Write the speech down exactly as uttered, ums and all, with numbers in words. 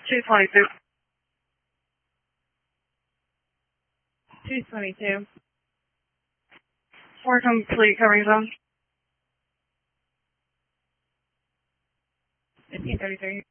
two twenty-two. two twenty-two. Four complete covering zone. fifteen thirty-three.